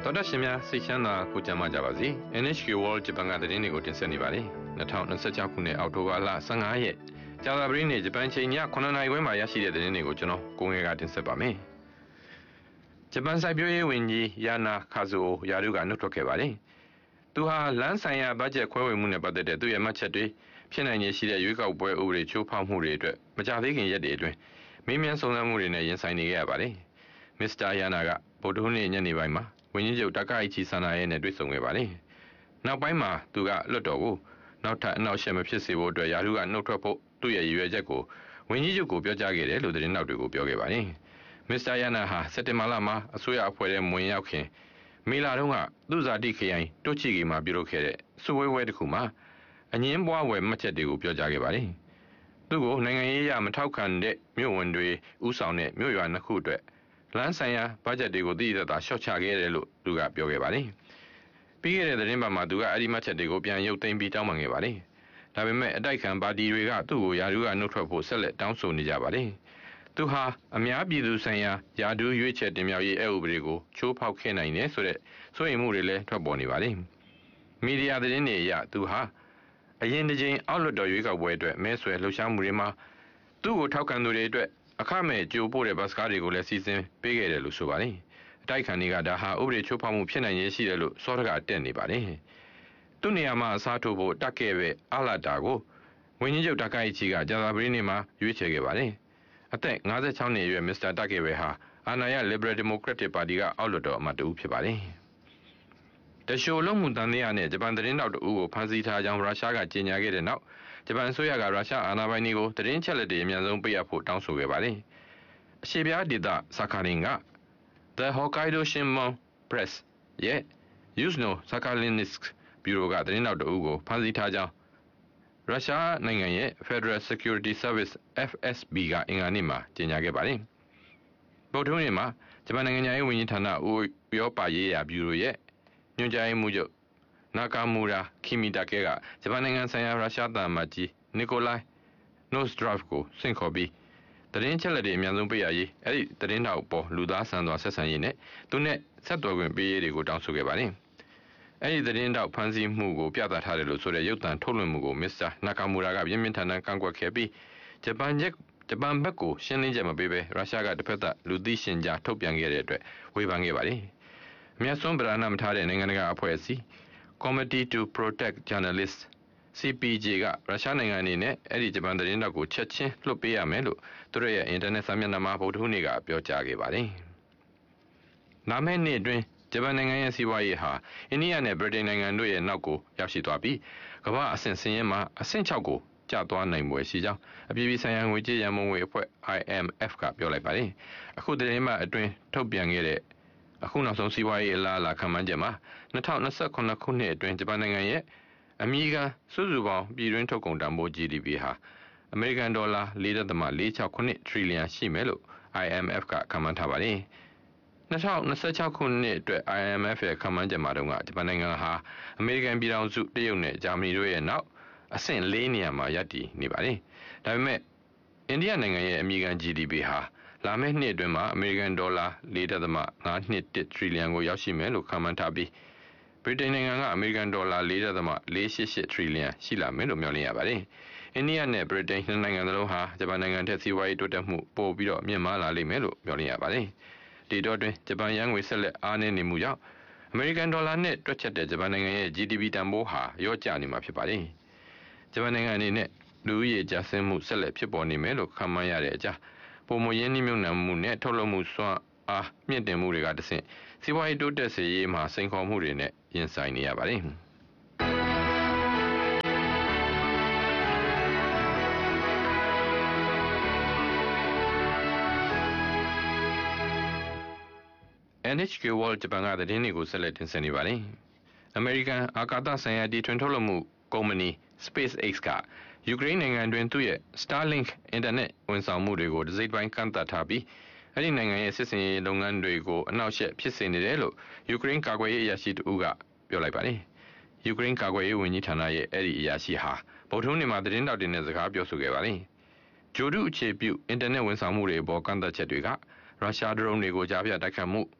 တော်တော်ရှင်များစိတ်ချမ်းသာကိုကြံ့ကြပါစေ NHK World ဂျပန်ကသတင်းတွေကိုတင်ဆက်နေပါတယ်2026ခုနှစ်အောက်တိုဘာလ15ရက်ကြာသပတေးနေ့ဂျပန်ချိန်ည9:00နာရီခွဲမှာရရှိတဲ့သတင်းတွေကိုကျွန်တော်ကိုငယ်ကတင်ဆက်ပါမယ်ဂျပန်စိုက်ပျိုးရေးဝန်ကြီးယာနာခါဇိုယာရုကနှုတ်ထွက်ခဲ့ပါတယ်သူဟာလမ်းဆိုင်ရာဘတ်ဂျက်ခွဲဝေမှုနဲ့ပတ်သက်တဲ့သူ့ရဲ့မှတ်ချက်တွေဖြစ်နိုင်ရရှိတဲ့ရွေးကောက်ပွဲဥပဒေချိုးဖောက်မှုတွေအတွက်မကြသေးခင်ရက်တွေအတွင်းမေးမြန်းစုံစမ်းမှုတွေနဲ့ရင်ဆိုင်နေခဲ့ရပါတယ်မစ္စတာယာနာကဗုဒ္ဓဟူးနေ့ညနေပိုင်းမှာဝန်ကြီးချုပ်taka ichiဆာနာရဲ့နဲ့တွေ့ဆုံခဲ့ပါတယ်။နောက်ပိုင်းမှာသူကလွတ်တော်ကိုနောက်ထပ်အနောက်ရှက်မဖြစ်စေဖို့အတွက်ယာရုကနှုတ်ထွက်ဖို့သူ့ရဲ့ရည်ရွယ်ချက်ကိုဝန်ကြီးချုပ်ကိုပြောကြားခဲ့တယ်လို့သတင်းတောက်တွေကိုပြောခဲ့ပါတယ်။မစ္စတာယာနာဟာစက်တင်ဘာလမှာအစိုးရအဖွဲ့ထဲဝင်ရောက်ခင်မေလတုန်းကသူ့ဇာတိခရိုင်တိုချီဂီမှာပြုလုပ်ခဲ့တဲ့စုဝေးပွဲတစ်ခုမှာအငင်းပွားဝယ်မှတ်ချက်တွေကိုပြောကြားခဲ့ပါတယ်။သူ့ကိုနိုင်ငံရေးအရမထောက်ခံတဲ့မြို့ဝန်တွေဥဆောင်တဲ့မြို့ရွာနှစ်ခုအတွက်လမ်းဆိုင်ရာဘတ်ဂျက်တွေကိုသိသိသာသာရှော့ချခဲ့တယ်လို့သူကပြောခဲ့ပါတယ်။ပြီးခဲ့တဲ့သတင်းပတ်မှာသူကအဲ့ဒီမှတ်ချက်တွေကိုပြန်ရုပ်သိမ်းပြီးတောင်းပန်ခဲ့ပါတယ်။ဒါပေမဲ့အတိုက်ခံပါတီတွေကသူ့ကိုယာရုကနှုတ်ထွက်ဖို့ဆက်လက်တောင်းဆိုနေကြပါတယ်။သူဟာအများပြည်သူဆိုင်ရာယာဒူးရွေးချယ်တင်မြှောက်ရေးအဥပဒေကိုချိုးဖောက်ခဲ့နိုင်တယ်ဆိုတဲ့စိုးရိမ်မှုတွေလည်းထွက်ပေါ်နေပါတယ်။မီဒီယာသတင်းတွေအရသူဟာအရင်တစ်ချိန်အောက်လွှတ်တော်ရွေးကောက်ပွဲအတွက်မဲဆွယ်လှုပ်ရှားမှုတွေမှာသူ့ကိုထောက်ခံသူတွေအတွက်အခမဲ့ကြိုပို့တဲ့ဘတ်စကားတွေကိုလည်းစီစဉ်ပေးခဲ့တယ်လို့ဆိုပါတယ်။အတိုက်ခံတွေကဒါဟာဥပဒေချိုးဖောက်မှုဖြစ်နိုင်ရရှိတယ်လို့စောတကတက်နေပါတယ်။သူ့နေရာမှာအစားထိုးဖို့တက်ခဲ့ပဲအလာတာကိုဝန်ကြီးချုပ်taka ichiကကြာသပတေးနေ့မှာရွေးချယ်ခဲ့ပါတယ်။အသက်56နှစ်အရွယ်မစ္စတာတက်ခဲ့ပဲဟာအာဏာရ Liberal Democratic Party ကအောက်လွှတ်တော်အမတ်တဦးဖြစ်ပါတယ်။တရှိုလုံးမှုတန်တရားနဲ့ဂျပန်သတင်းတောက်တဦးကိုဖမ်းဆီးထားကြောင်းရုရှားကကြေညာခဲ့တဲ့နောက်ဂျပန်အစိုးရကရုရှားအာဏာပိုင်တွေကိုသတင်းချက်လက်တွေအများဆုံးပေးအပ်ဖို့တောင်းဆိုခဲ့ပါတယ်။အရှေ့ပြားဒေသဆာခါရင်က The Hokkaido Shinbun Press ရဲ့ Yuzno Sakhalinsk ဘျူရိုကသတင်းတောက်တဦးကိုဖမ်းဆီးထားကြောင်းရုရှားနိုင်ငံရဲ့ Federal Security Service FSB ကအင်္ဂါနေ့မှာကြေညာခဲ့ပါတယ်။ဗုဒ္ဓဟူးနေ့မှာဂျပန်နိုင်ငံရေးဝန်ကြီးဌာနဥရောပရေးရာဘျူရိုရဲ့ညွှန်ကြားရေးမှူးချုပ်နာကာမူရာခီမီတာကဲကဂျပန်နိုင်ငံဆိုင်ရာရုရှားသံအမတ်ကြီးနီကိုလိုင်နို့စဒရက်ကိုဆင့်ခေါ်ပြီးသတင်းချက်လက်တွေအများဆုံးပေးရရေးအဲ့ဒီသတင်းတောက်ပေါ်လူသားဆန်စွာဆက်ဆံရေးနဲ့သူနဲ့ဆက်သွယ်ခွင့်ပေးရေးတွေကိုတောင်းဆိုခဲ့ပါတယ်။အဲ့ဒီသတင်းတောက်ဖန်ဆီးမှုကိုပြသထားတယ်လို့ဆိုတဲ့ရုပ်သံထုတ်လွှင့်မှုကိုမစ္စတာနာကာမူရာကပြင်းပြင်းထန်ထန်ကန့်ကွက်ခဲ့ပြီးဂျပန်ဘက်ကိုရှင်းလင်းချက်မပေးဘဲရုရှားကတစ်ဖက်သက်လူသိရှင်ကြားထုတ်ပြန်ခဲ့တဲ့အတွက်ဝေဖန်ခဲ့ပါတယ်။အများဆုံးဗราဏမထားတဲ့နိုင်ငံတကာအဖွဲ့အစည်း Committee to Protect Journalists CPJ ကရုရှားနိုင်ငံအနေနဲ့အဲ့ဒီဂျပန်သတင်းတောက်ကိုချက်ချင်းလွှတ်ပေးရမယ်လို့သူတို့ရဲ့အင်တာနက်စာမျက်နှာမှာဗုဒ္ဓဟူးနေ့ကပြောကြားခဲ့ပါတယ်။လာမယ့်နှစ်အတွင်းဂျပန်နိုင်ငံရဲ့စီးပွားရေးဟာအိန္ဒိယနဲ့ဗြိတိန်နိုင်ငံတို့ရဲ့နောက်ကိုရောက်ရှိသွားပြီးကမ္ဘာအဆင့်စင်းရဲမှာအဆင့်6ကိုကျသွားနိုင်ပွဲရှိကြောင်းအပြည်ပြည်ဆိုင်ရာငွေကြေးရန်ပုံငွေအဖွဲ့ IMF ကပြောလိုက်ပါတယ်။အခုသတင်းမှအတွင်းထုတ်ပြန်ခဲ့တဲ့အခုနောက်ဆုံးစီးပွားရေးအလားအလာခန့်မှန်းချက်မှာ2028ခုနှစ်အတွင်းဂျပန်နိုင်ငံရဲ့အမေရိကန်စုစုပေါင်းပြည်တွင်းထုတ်ကုန်တန်ဖိုး GDP ဟာအမေရိကန်ဒေါ်လာ4.469 ထရီလီယံရှိမယ်လို့ IMF ကခန့်မှန်းထားပါတယ်။2026ခုနှစ်အတွက် IMF ရဲ့ခန့်မှန်းချက်မှာတုန်းကဂျပန်နိုင်ငံဟာအမေရိကန်ပြည်ထောင်စုတရုတ်နဲ့ဂျာမနီတို့ရဲ့နောက်အဆင့်4နေရာမှာရပ်တည်နေပါတယ်။ဒါပေမဲ့အိန္ဒိယနိုင်ငံရဲ့အမေရိကန် GDP ဟာလာမယ့်နှစ်အတွင်းမှာအမေရိကန်ဒေါ်လာ4.521ထရီလီယံကိုရောက်ရှိမယ်လို့ခန့်မှန်းထားပြီးဗြိတိန်နိုင်ငံကအမေရိကန်ဒေါ်လာ4.488ထရီလီယံရှိလာမယ်လို့မျှော်လင့်ရပါတယ်။အိန္ဒိယနဲ့ဗြိတိန်နှစ်နိုင်ငံစလုံးဟာဂျပန်နိုင်ငံထက်စီးပွားရေးတိုးတက်မှုပိုပြီးတော့မြင့်မားလာလိမ့်မယ်လို့မျှော်လင့်ရပါတယ်။ဒီတော့တွင်ဂျပန်ယန်းငွေဆက်လက်အားနည်းနေမှုကြောင့်အမေရိကန်ဒေါ်လာနဲ့တွက်ချက်တဲ့ဂျပန်နိုင်ငံရဲ့ GDP တန်ဖိုးဟာရော့ကျနေမှာဖြစ်ပါတယ်။ဂျပန်နိုင်ငံအနေနဲ့လူဦးရေကျဆင်းမှုဆက်လက်ဖြစ်ပေါ်နေမယ်လို့ခန့်မှန်းရတဲ့အကြောင်းပုံမရင်းနှီးမြှုပ်နှံမှုနဲ့ထုတ်လုပ်မှုစွမ်းအားမြင့်တင်မှုတွေကတဆင့်စီးပွားရေးတိုးတက်စေရေးမှာစိန်ခေါ်မှုတွေနဲ့ရင်ဆိုင်နေရပါတယ်။ NHK World ဂျပန်ကသတင်းတွေကိုဆက်လက်တင်ဆက်နေပါတယ်။ American အာကာသဆိုင်ရာတီထွင်ထုတ်လုပ်မှုကုမ္ပဏီ SpaceX ကယူကရိန်းနိုင်ငံတွင်သူ့ရဲ့ Starlink အင်တာနက်ဝန်ဆောင်မှုတွေကိုတစ်စိတ်ပိုင်းကန့်သတ်ထားပြီးအဲ့ဒီနိုင်ငံရဲ့စစ်စင်ရေးလုပ်ငန်းတွေကိုအနှောက်အယှက်ဖြစ်စေနေတယ်လို့ယူကရိန်းကာကွယ်ရေးအရာရှိတဦးကပြောလိုက်ပါတယ်။ယူကရိန်းကာကွယ်ရေးဝန်ကြီးဌာနရဲ့အဲ့ဒီအရာရှိဟာဗုဒ္ဓဟူးနေ့မှာသတင်းတောက်တင်တဲ့စကားပြောဆိုခဲ့ပါတယ်။ဂျိုဒုအခြေပြုအင်တာနက်ဝန်ဆောင်မှုတွေအပေါ်ကန့်သတ်ချက်တွေကရုရှားဒရုန်းတွေကိုကြားဖြတ်တိုက်ခတ်မှု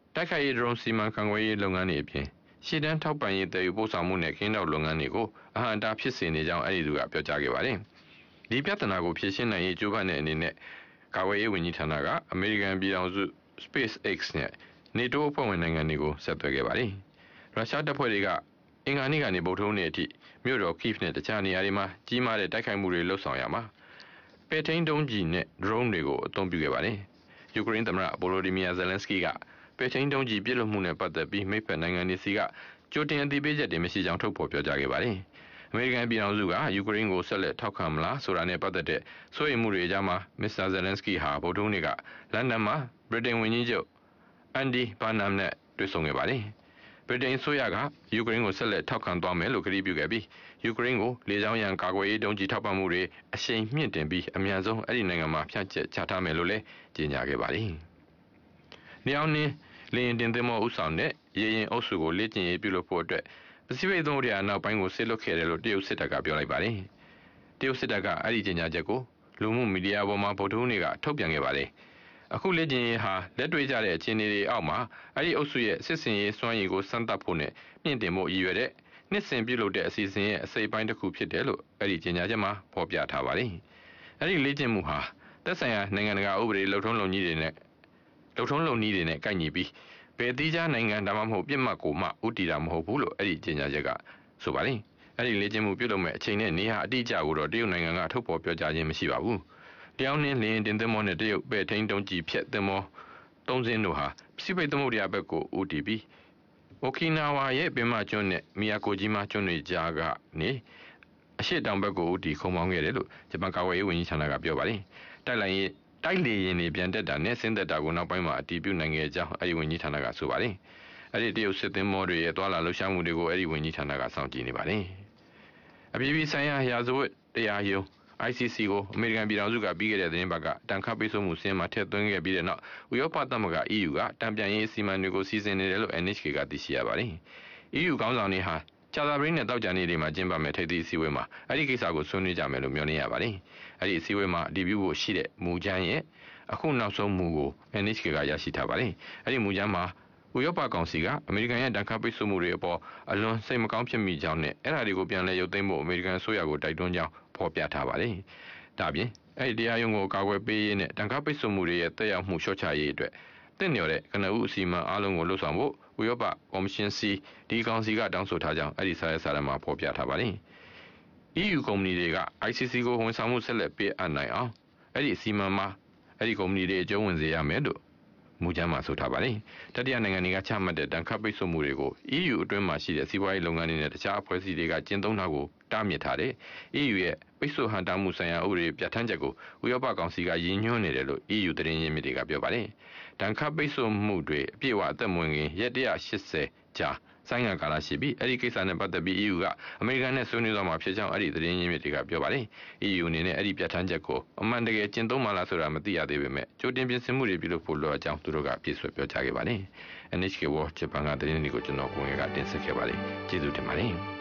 တိုက်ခိုက်ရေးဒရုန်းစီမံခန့်ခွဲရေးလုပ်ငန်းတွေအပြင်ရှေ့တန်းထောက်ပံ့ရေးတည်ယူပို့ဆောင်မှုနဲ့ခင်းတောက်လုပ်ငန်းတွေကိုအဟံတာဖြစ်စေနေကြောင်းအဲ့ဒီသူကပြောကြားခဲ့ပါတယ်။ဒီပြဿနာကိုဖြေရှင်းနိုင်ရေးကြိုးပမ်းတဲ့အနေနဲ့ကာကွယ်ရေးဝန်ကြီးဌာနကအမေရိကန်ပြည်ထောင်စု SpaceX နဲ့ NATO အဖွဲ့ဝင်နိုင်ငံတွေကိုဆက်သွယ်ခဲ့ပါတယ်။ရုရှားတပ်ဖွဲ့တွေကအင်္ဂါနေ့ကနေဗုဒ္ဓဟူးနေ့အထိမြို့တော် Kyiv နဲ့တခြားနေရာတွေမှာကြီးမားတဲ့တိုက်ခိုက်မှုတွေလှုပ်ဆောင်ရမှာပဲ့ထိန်းဒုံးကြီးနဲ့ drone တွေကိုအသုံးပြုခဲ့ပါတယ်။ယူကရိန်းသမ္မတဗိုလိုဒီမီယာဇယ်လန်စကီကပဲ့ထိန်းဒုံးကြီးပြစ်လွှတ်မှုနဲ့ပတ်သက်ပြီးမိတ်ဖက်နိုင်ငံတွေစီကကြိုတင်အသိပေးချက်တွေမရှိကြောင်းထုတ်ဖော်ပြောကြားခဲ့ပါတယ်။အမေရိကန်ပြည်ထောင်စုကယူကရိန်းကိုဆက်လက်ထောက်ခံမလားဆိုတာနဲ့ပတ်သက်တဲ့စိုးရိမ်မှုတွေအကြားမှာမစ္စတာဇယ်လန်စကီဟာဗုဒ္ဓဟူးနေ့ကလန်ဒန်မှာဗြိတိန်ဝန်ကြီးချုပ်အန်ဒီဘာနမ်နဲ့တွေ့ဆုံခဲ့ပါတယ်။ဗြိတိန်အစိုးရကယူကရိန်းကိုဆက်လက်ထောက်ခံသွားမယ်လို့ကတိပြုခဲ့ပြီးယူကရိန်းကိုလေကြောင်းရန်ကာကွယ်ရေးဒုံးကျည်ထောက်ပံ့မှုတွေအရှိန်မြင့်တင်ပြီးအမြန်ဆုံးအဲ့ဒီနိုင်ငံမှာဖြန့်ကျက်ချထားမယ်လို့လည်းကြေညာခဲ့ပါတယ်။နေအောင်င်းလေရင်တင်သင်္ဘောဥဆောင်တဲ့ရေရင်အုပ်စုကိုလေ့ကျင့်ရေးပြုလုပ်ဖို့အတွက်ပစိဖိတ်သမုဒ္ဒရာနောက်ပိုင်းကိုဆစ်လွတ်ခဲ့တယ်လို့တရုတ်စစ်တပ်ကပြောလိုက်ပါတယ်။တရုတ်စစ်တပ်ကအဲ့ဒီကြေညာချက်ကိုလူမှုမီဒီယာပေါ်မှာဗုဒ္ဓဟူးနေ့ကထုတ်ပြန်ခဲ့ပါတယ်။အခုလေ့ကျင့်ရေးဟာလက်တွေ့ကျတဲ့အခြေအနေတွေအောက်မှာအဲ့ဒီအုပ်စုရဲ့စစ်စင်ရေးစွမ်းရည်ကိုစမ်းသပ်ဖို့နဲ့မြင့်တင်ဖို့ရည်ရွယ်တဲ့နှစ်စဉ်ပြုလုပ်တဲ့အစီအစဉ်ရဲ့အစိပ်အပိုင်းတစ်ခုဖြစ်တယ်လို့အဲ့ဒီကြေညာချက်မှာဖော်ပြထားပါတယ်။အဲ့ဒီလေ့ကျင့်မှုဟာသက်ဆိုင်ရာနိုင်ငံတကာဥပဒေလုံထုံးလုံနည်းတွေနဲ့ကိုက်ညီပြီးဘယ်သီးခြားနိုင်ငံဒါမှမဟုတ်ပြစ်မှတ်ကိုမှဥတီတာမဟုတ်ဘူးလို့အဲ့ဒီကြေညာချက်ကဆိုပါတယ်။အဲ့ဒီလေ့ကျင့်မှုပြုလုပ်မဲ့အချိန်နဲ့နေရာအတိအကျကိုတော့တရုတ်နိုင်ငံကထုတ်ဖော်ပြောကြားခြင်းမရှိပါဘူး။တယောက်နဲ့လင်းတင်သင်္ဘောနဲ့တရုတ်ပဲ့ထိန်းဒုံးကျည်ဖြတ်သင်္ဘောသုံးစင်းတို့ဟာပစိဖိတ်သမုဒ္ဒရာဘက်ကိုဥတီပြီးအိုကီနာဝါရဲ့ပင်မကျွန်းနဲ့မီယာကိုဂျီမာကျွန်းတွေကြားကနေအရှေ့တောင်ဘက်ကိုဥတီခုံမောင်းခဲ့တယ်လို့ဂျပန်ကာကွယ်ရေးဝန်ကြီးဌာနကပြောပါတယ်။တိုက်လေယာဉ်တွေပြန်တက်တာနဲ့ဆင်းသက်တာကိုနောက်ပိုင်းမှာအတည်ပြုနိုင်ခဲ့ကြောင်းအဲဒီဝန်ကြီးဌာနကဆိုပါတယ်။အဲဒီတရုတ်စစ်သင်္ဘောတွေရဲ့သွာလာလှုပ်ရှားမှုတွေကိုအဲဒီဝန်ကြီးဌာနကစောင့်ကြည့်နေပါတယ်။အပြည်ပြည်ဆိုင်ရာရာဇဝတ်တရားရုံး ICC ကိုအမေရိကန်ပြည်ထောင်စုကပြီးခဲ့တဲ့သတင်းပတ်ကတန်ခါပိတ်ဆို့မှုစင်းမှာထည့်သွင်းခဲ့ပြီးတဲ့နောက်ဥရောပသမဂ္ဂ EU ကတံပြန်ရေးအစီအမံတွေကိုစီစဉ်နေတယ်လို့ NHK ကသိရှိရပါတယ်။ EU ခေါင်းဆောင်တွေဟာကြာသပတေးနဲ့တောက်ကြနေ့တွေမှာကျင်းပမယ်ထိပ်သီးအစည်းအဝေးမှာအဲ့ဒီကိစ္စကိုဆွေးနွေးကြမယ်လို့မျှော်လင့်ရပါတယ်။အဲ့ဒီအစည်းအဝေးမှာဒီပြုဖို့ရှိတဲ့မူကြမ်းရဲ့အခုနောက်ဆုံးမူကို NHK ကရရှိထားပါတယ်။အဲ့ဒီမူကြမ်းမှာဥရောပကောင်စီကအမေရိကန်ရဲ့တန်ခါပိတ်ဆို့မှုတွေအပေါ်အလွန်စိတ်မကောင်းဖြစ်မိကြောင်းနဲ့အဲ့ဒါတွေကိုပြန်လည်ရုပ်သိမ်းဖို့အမေရိကန်အစိုးရကိုတိုက်တွန်းကြောင်းဖော်ပြထားပါတယ်။ဒါပြင်အဲ့ဒီတရားရုံးကိုကာကွယ်ပေးရေးနဲ့တန်ခါပိတ်ဆို့မှုတွေရဲ့တက်ရောက်မှုလျှော့ချရေးအတွက်တင့်လျော်တဲ့ကနဦးအစီအမံအားလုံးကိုလှုပ်ဆောင်ဖို့ဥရောပကော်မရှင်စီဒီကောင်စီကတောင်းဆိုထားကြောင်းအဲ့ဒီစာရွက်စာတမ်းမှာဖော်ပြထားပါတယ်။ EU ကုမ္ပဏီတွေက ICC ကိုဝန်ဆောင်မှုဆက်လက်ပေးအပ်နိုင်အောင်အဲ့ဒီအစီအမံမှာအဲ့ဒီကုမ္ပဏီတွေအကျုံးဝင်စေရမယ်လို့မူကြမ်းမှာဆိုထားပါတယ်။တတိယနိုင်ငံတွေကချမှတ်တဲ့တန်ခါပိတ်ဆို့မှုတွေကို EU အတွင်းမှာရှိတဲ့စီးပွားရေးလုပ်ငန်းတွေနဲ့တခြားအဖွဲ့အစည်းတွေကကျင့်သုံးတာကိုတားမြစ်ထားတဲ့ EU ရဲ့ပိတ်ဆို့ဟန့်တားမှုဆိုင်ရာဥပဒေပြဋ္ဌာန်းချက်ကိုဥရောပကောင်စီကရည်ညွှန်းနေတယ်လို့ EU သတင်းရင်းမြစ်တွေကပြောပါတယ်။တန်ခါပိတ်ဆို့မှုတွေအပြည့်အဝအသက်မဝင်ခင်ရက်180ကြာဆိုင်းငံ့ကာလရှိပြီးအဲ့ဒီကိစ္စနဲ့ပတ်သက်ပြီး EU ကအမေရိကန်နဲ့ဆွေးနွေးသွားမှာဖြစ်ကြောင်းအဲ့ဒီသတင်းရင်းမြစ်တွေကပြောပါတယ်။ EU အနေနဲ့အဲ့ဒီပြဋ္ဌာန်းချက်ကိုအမှန်တကယ်ကျင့်သုံးမှလားဆိုတာမသိရသေးပေမဲ့ကြိုတင်ပြင်ဆင်မှုတွေပြုလုပ်ဖို့လိုအပ်ကြောင်းသူတို့ကပြည့်စွက်ပြောကြားခဲ့ပါတယ်။ NHK World ဂျပန်ကသတင်းတွေကိုကျွန်တော်ကိုငယ်ကတင်ဆက်ခဲ့ပါတယ်။ကျေးဇူးတင်ပါတယ်။